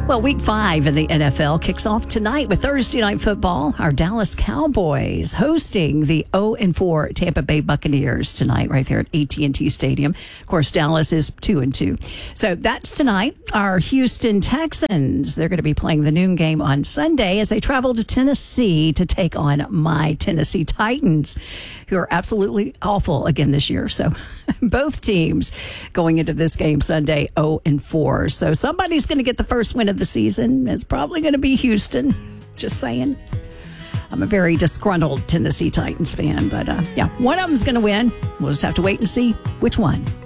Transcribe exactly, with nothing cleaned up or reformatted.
Well, week five in the N F L kicks off tonight with Thursday Night Football. Our Dallas Cowboys hosting the oh and four Tampa Bay Buccaneers tonight right there at A T and T Stadium. Of course, Dallas is two and two. So that's tonight. Our Houston Texans, they're going to be playing the noon game on Sunday as they travel to Tennessee to take on my Tennessee Titans, who are absolutely awful again this year. So both teams going into this game Sunday oh and four. So somebody's going to get the first win of the season. It's probably going to be Houston. Just saying. I'm a very disgruntled Tennessee Titans fan, but uh, yeah, one of them's going to win. We'll just have to wait and see which one.